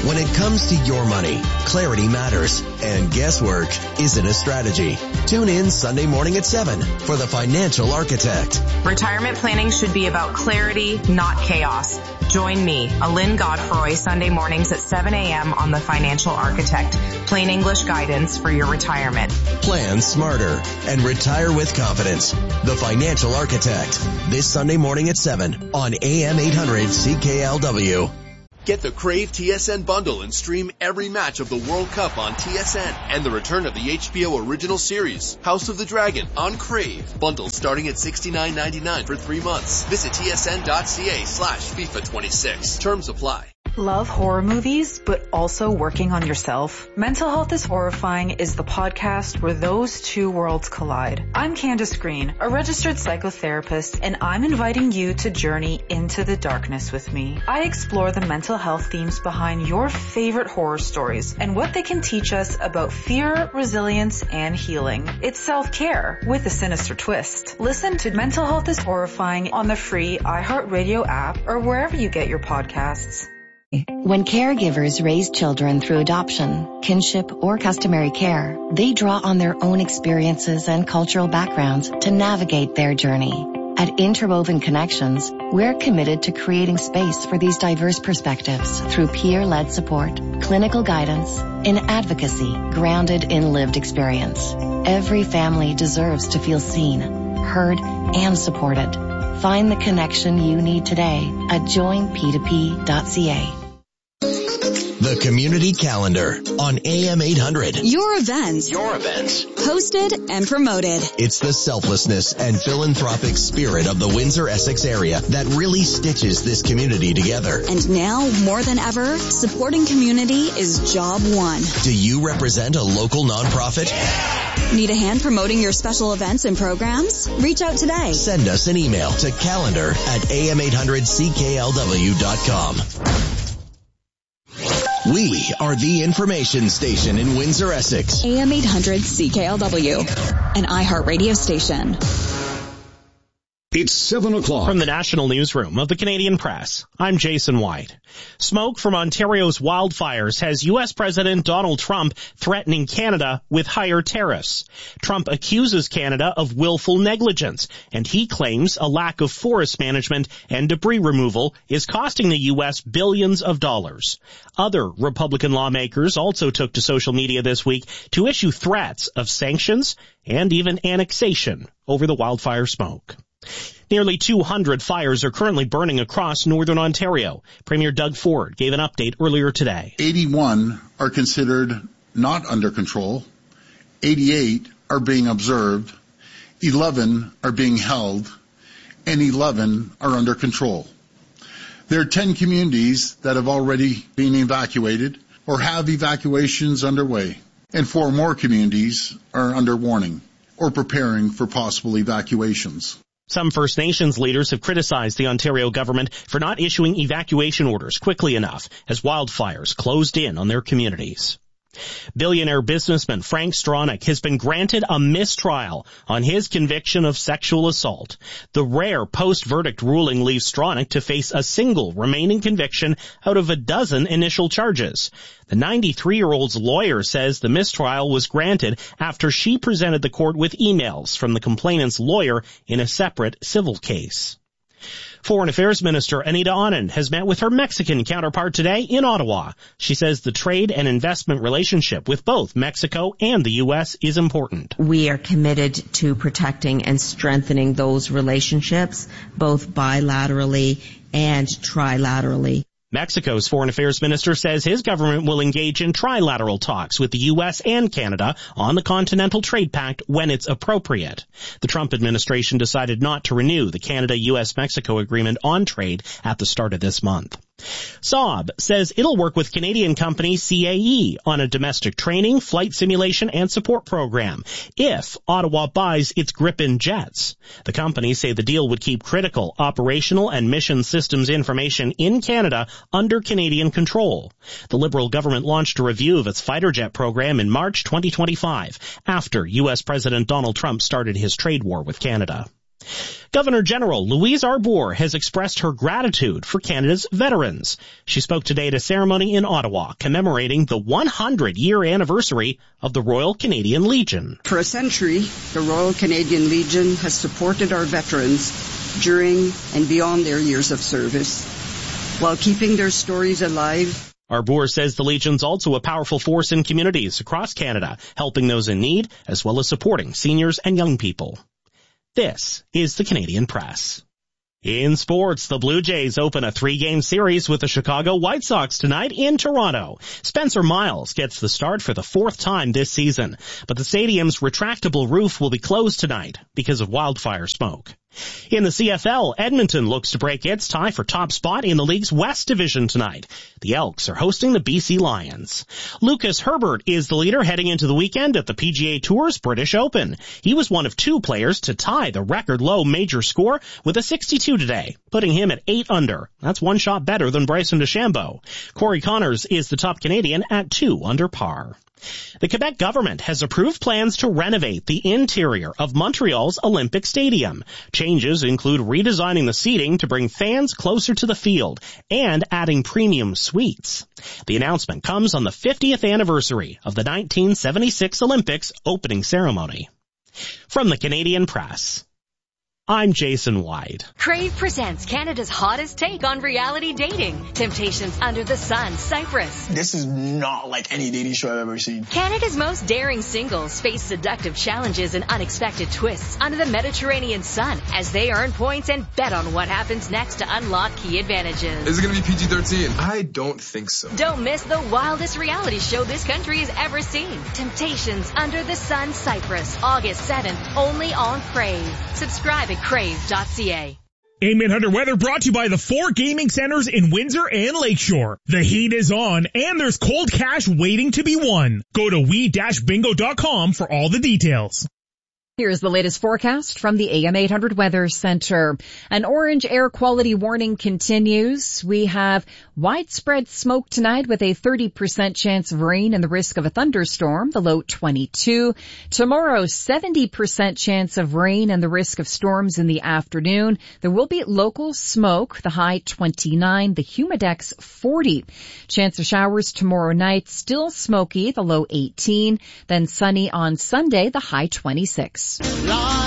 When it comes to your money, clarity matters, and guesswork isn't a strategy. Tune in Sunday morning at 7 for The Financial Architect. Retirement planning should be about clarity, not chaos. Join me, Alin Godfroy, Sunday mornings at 7 a.m. on The Financial Architect. Plain English guidance for your retirement. Plan smarter and retire with confidence. The Financial Architect. This Sunday morning at 7 on AM 800 CKLW. Get the Crave TSN bundle and stream every match of the World Cup on TSN and the return of the HBO original series, House of the Dragon, on Crave. Bundle starting at $69.99 for 3 months. Visit tsn.ca/FIFA26. Terms apply. Love horror movies, but also working on yourself? Mental Health is Horrifying is the podcast where those two worlds collide. I'm Candace Green, a registered psychotherapist, and I'm inviting you to journey into the darkness with me. I explore the mental health themes behind your favorite horror stories and what they can teach us about fear, resilience, and healing. It's self-care with a sinister twist. Listen to Mental Health is Horrifying on the free iHeartRadio app or wherever you get your podcasts. When caregivers raise children through adoption, kinship, or customary care, they draw on their own experiences and cultural backgrounds to navigate their journey. At Interwoven Connections, we're committed to creating space for these diverse perspectives through peer-led support, clinical guidance, and advocacy grounded in lived experience. Every family deserves to feel seen, heard, and supported. Find the connection you need today at joinp2p.ca. The Community Calendar on AM 800. Your events. Hosted and promoted. It's the selflessness and philanthropic spirit of the Windsor-Essex area that really stitches this community together. And now, more than ever, supporting community is job one. Do you represent a local nonprofit? Need a hand promoting your special events and programs? Reach out today. Send us an email to calendar@am800cklw.com. We are the information station in Windsor-Essex. AM 800 CKLW, an iHeartRadio station. It's 7 o'clock. From the National Newsroom of the Canadian Press, I'm Jason White. Smoke from Ontario's wildfires has U.S. President Donald Trump threatening Canada with higher tariffs. Trump accuses Canada of willful negligence, and he claims a lack of forest management and debris removal is costing the U.S. billions of dollars. Other Republican lawmakers also took to social media this week to issue threats of sanctions and even annexation over the wildfire smoke. Nearly 200 fires are currently burning across northern Ontario. Premier Doug Ford gave an update earlier today. 81 are considered not under control. 88 are being observed. 11 are being held. And 11 are under control. There are 10 communities that have already been evacuated or have evacuations underway. And 4 more communities are under warning or preparing for possible evacuations. Some First Nations leaders have criticized the Ontario government for not issuing evacuation orders quickly enough as wildfires closed in on their communities. Billionaire businessman Frank Stronach has been granted a mistrial on his conviction of sexual assault. The rare post-verdict ruling leaves Stronach to face a single remaining conviction out of a dozen initial charges. The 93-year-old's lawyer says the mistrial was granted after she presented the court with emails from the complainant's lawyer in a separate civil case. Foreign Affairs Minister Anita Anand has met with her Mexican counterpart today in Ottawa. She says the trade and investment relationship with both Mexico and the U.S. is important. We are committed to protecting and strengthening those relationships, both bilaterally and trilaterally. Mexico's Foreign Affairs Minister says his government will engage in trilateral talks with the U.S. and Canada on the Continental Trade Pact when it's appropriate. The Trump administration decided not to renew the Canada-U.S.-Mexico agreement on trade at the start of this month. Saab says it'll work with Canadian company CAE on a domestic training, flight simulation, and support program if Ottawa buys its Gripen jets. The companies say the deal would keep critical operational and mission systems information in Canada under Canadian control. The Liberal government launched a review of its fighter jet program in March 2025 after U.S. President Donald Trump started his trade war with Canada. Governor General Louise Arbour has expressed her gratitude for Canada's veterans. She spoke today at a ceremony in Ottawa commemorating the 100-year anniversary of the Royal Canadian Legion. For a century, the Royal Canadian Legion has supported our veterans during and beyond their years of service, while keeping their stories alive. Arbour says the Legion's also a powerful force in communities across Canada, helping those in need as well as supporting seniors and young people. This is the Canadian Press. In sports, the Blue Jays open a 3-game series with the Chicago White Sox tonight in Toronto. Spencer Miles gets the start for the 4th time this season, but the stadium's retractable roof will be closed tonight because of wildfire smoke. In the CFL, Edmonton looks to break its tie for top spot in the league's West Division tonight. The Elks are hosting the BC Lions. Lucas Herbert is the leader heading into the weekend at the PGA Tour's British Open. He was one of 2 players to tie the record-low major score with a 62 today, putting him at 8 under. That's 1 shot better than Bryson DeChambeau. Corey Connors is the top Canadian at 2 under par. The Quebec government has approved plans to renovate the interior of Montreal's Olympic Stadium. Changes include redesigning the seating to bring fans closer to the field and adding premium suites. The announcement comes on the 50th anniversary of the 1976 Olympics opening ceremony. From the Canadian Press, I'm Jason White. Crave presents Canada's hottest take on reality dating. Temptations Under the Sun, Cyprus. This is not like any dating show I've ever seen. Canada's most daring singles face seductive challenges and unexpected twists under the Mediterranean sun as they earn points and bet on what happens next to unlock key advantages. Is it going to be PG-13? I don't think so. Don't miss the wildest reality show this country has ever seen. Temptations Under the Sun, Cyprus, August 7th, only on Crave. Subscribe at crave.ca. AM 800 weather brought to you by the 4 gaming centers in Windsor and Lakeshore. The heat is on and there's cold cash waiting to be won. Go to we-bingo.com for all the details. Here's the latest forecast from the AM 800 Weather Center. An orange air quality warning continues. We have widespread smoke tonight with a 30% chance of rain and the risk of a thunderstorm, the low 22. Tomorrow, 70% chance of rain and the risk of storms in the afternoon. There will be local smoke, the high 29, the humidex 40. Chance of showers tomorrow night, still smoky, the low 18. Then sunny on Sunday, the high 26.